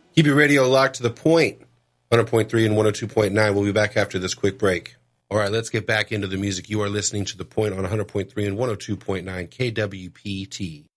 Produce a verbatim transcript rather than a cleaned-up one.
Keep your radio locked to the point. one hundred point three and one oh two point nine. We'll be back after this quick break. All right, let's get back into the music. You are listening to The Point on one hundred point three and one oh two point nine K W P T.